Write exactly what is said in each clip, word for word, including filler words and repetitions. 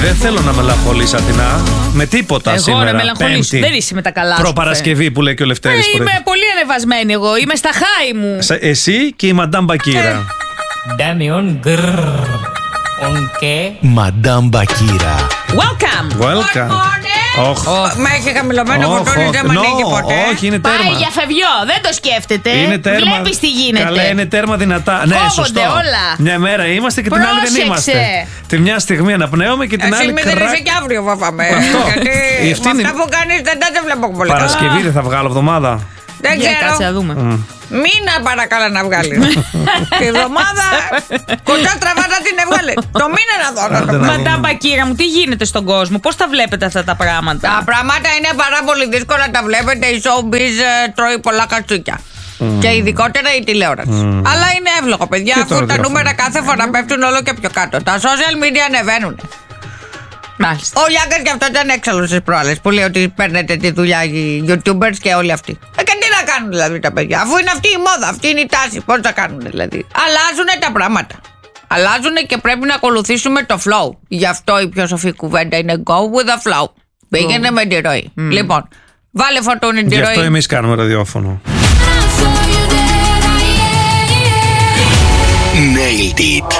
Δεν θέλω να μελαγχολείς, Αθηνά, με τίποτα εγώ σήμερα. Εγώ να μελαγχολήσω. Δεν είσαι με τα καλά σου. Προπαρασκευή που λέει και ο Λευτέρης. Ε, είμαι πολύ ανεβασμένη εγώ. Είμαι στα χάη μου. Εσύ και η Μαντάμ Μπακύρα. Ντάμιον γκρρρ. Ονκέ. Μαντάμ Μπακύρα. Welcome. Welcome. Oh. Με έχει χαμηλωμένο φορτώνει, δεν με ανοίγει ποτέ. Όχι, είναι τέρμα. Πάει για φευγιό, δεν το σκέφτεται. Είναι τέρμα. Βλέπεις τι γίνεται. Καλά, είναι τέρμα δυνατά. Ναι, σωστό. όλα. Μια μέρα είμαστε και την Πρόσεξε. άλλη δεν είμαστε. Τη μια στιγμή αναπνέουμε και την εσύ άλλη με δεν είσαι και αύριο, βαφάμε. Γιατί με αυτά που κάνεις δεν τα βλέπω πολύ καλά. Παρασκευή δεν θα βγάλω εβδομάδα. Δεν ξέρω. Κάτσε να δούμε. Μήνα παρακαλώ να βγάλει. Τη εβδομάδα κοντά τραβάτα την έβγαλε. Το μήνα να δω. Μαντάμ Μπακύρα μου, τι γίνεται στον κόσμο, πώς τα βλέπετε αυτά τα πράγματα? Τα πράγματα είναι πάρα πολύ δύσκολα να τα βλέπετε. Η showbiz τρώει πολλά κατσούκια. Mm. Και ειδικότερα η τηλεόραση. Mm. Αλλά είναι εύλογο, παιδιά, αφού τα νούμερα κάθε φορά πέφτουν όλο και πιο κάτω. Τα social media ανεβαίνουν. Μάλιστα. Ο Γιάγκας γι' αυτό ήταν έξαλλος στις προάλλες που λέει ότι παίρνετε τη δουλειά οι YouTubers και όλοι αυτοί. Ε, και τι να κάνουν δηλαδή τα παιδιά, αφού είναι αυτή η μόδα, αυτή είναι η τάση. Πώς θα κάνουν δηλαδή? Αλλάζουν τα πράγματα. Αλλάζουν και πρέπει να ακολουθήσουμε το flow. Γι' αυτό η πιο σοφή κουβέντα είναι go with the flow. Πήγαινε oh. με τη ροή. Mm. Λοιπόν, βάλε φορτούνι τη ροή. Γι' αυτό εμείς κάνουμε ραδιόφωνο. Nailed it.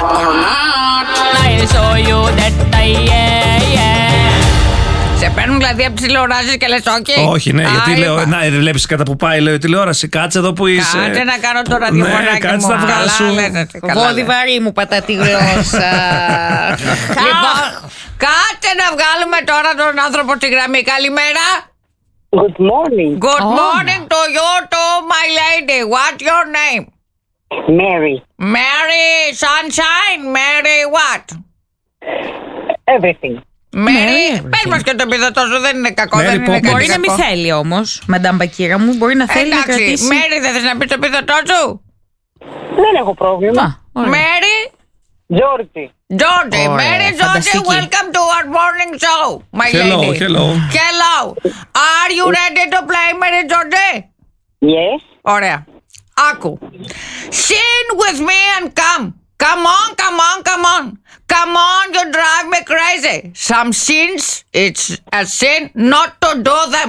Σε παίρνουν δηλαδή από τις τηλεοράσεις και λες όχι. Όχι, ναι, γιατί λέω, να βλέπεις κατά που πάει, λέω η τηλεόραση, κάτσε εδώ που είσαι. Κάτσε να κάνω το ραδιοφωνάκι ναι, κάτσε μου. να βγάλσου. Βόδι βαρύ μου πατά τη γλώσσα. Λοιπόν, κάτσε να βγάλουμε τώρα τον άνθρωπο στη γραμμή. Καλημέρα. Good morning. Good morning to you too, my lady. What's your name? Mary. Mary Sunshine. Mary what? Everything. Mary, πες μας και το επίδοτο σου, δεν είναι κακό, Mary δεν είναι κάτι Μπορεί να μην κακό. θέλει όμως, Μαντάμ Μπακύρα μου, μπορεί να θέλει να κρατήσει. Εντάξει, Mary, δεν θες να πεις το επίδοτο σου? Δεν έχω πρόβλημα. Mary. Georgie. Georgie, Mary Georgie, welcome to our morning show, my Hello, lady. hello. Hello. Are you ready to play, Mary Georgie? Yes. Ωραία. Άκου. Sing with me and come. Come on, come on, come on. Come on, you drive me crazy. Some sins, it's a sin not to do them.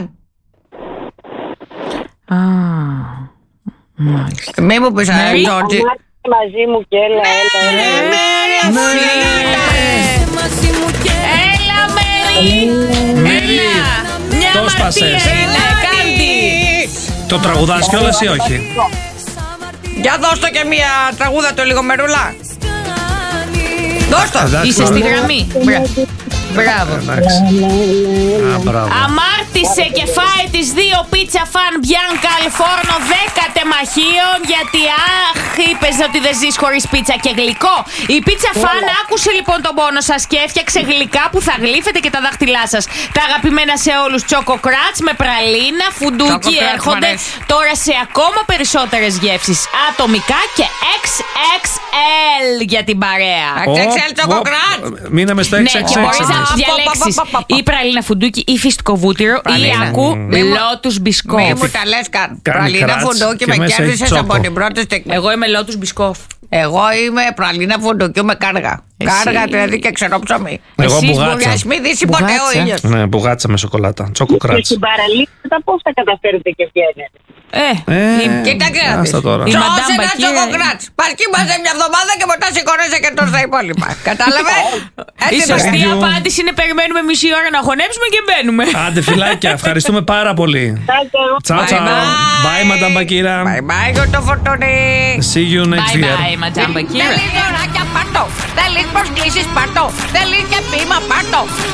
Α, μάλιστα. Μη μου πεις, Georgie. Μαζί μου και έλα, έλα, έλα. Μέρη, έλα, Μέρη. Έλα, μια Το αμαρτία, σπάσες. έλα, κάντι. Το τραγουδάς κιόλας ή όχι? Για δώσ' το και μια τραγούδα το λίγο, Μερούλα. Δώσ' το. Είσαι στη γραμμή. Μπράβο. Αμάρτησε και φάει τις δύο πίτσα φαν Bianca Alforno δέκα τεμαχίων. Γιατί αχ, είπες ότι δεν ζεις χωρίς πίτσα και γλυκό. Η πίτσα φαν άκουσε λοιπόν τον πόνο σας και έφτιαξε γλυκά που θα γλύφετε και τα δάχτυλά σας. Τα αγαπημένα σε όλους Choco Crunch με πραλίνα, φουντούκι έρχονται τώρα σε ακόμα περισσότερες γεύσεις. Ατομικά και εξ εξ ελ για την παρέα. εξ εξ ελ Choco Crunch. Μείναμε στο εξ εξ ελ. Ναι, και μπορείς να διαλέξεις ή πραλίνα φουντούκι ή φυστικό βούτυρο ή ακού Lotus Biscoff. Μη μου τα λες καν. Πραλίνα φουντούκι με κέρδισες από την πρώτη στιγμή. Εγώ είμαι Lotus Biscoff. Εγώ είμαι πραλίνα φουντούκι με κάργα. Κάργα δηλαδή και ξερό ψωμί. Εγώ Εσείς μπουγάτσα. Και ας μην δύσει ποτέ ο ήλιος. Ναι, μπουγάτσα με σοκολάτα. Choco Και Crunch. στην παραλία πώς θα καταφέρετε και βγαίνετε? Ε, Κοίταξε να δεις. Άστα τώρα. Η Σώσε Madame ένα Μπακύρα- Choco Crunch. Πας κοιμάσαι μια εβδομάδα και μετά σηκώνεσαι και τώρα στα υπόλοιπα. Κατάλαβε? η Έτσι το σωστή you. απάντηση είναι περιμένουμε μισή ώρα να χωνέψουμε και μπαίνουμε. Άντε φιλάκια, ευχαριστούμε πάρα πολύ. Τσάου Bye τσάου. bye. Bye, Madame Μπακύρα. Bye bye για το φορτούνι. See you next Bye year. bye, Madame Μπακύρα. Θέλεις δωράκια πάρτο. Θέλεις προσκλήσεις πάρτο. Θέλεις και ποίημα πάρτο.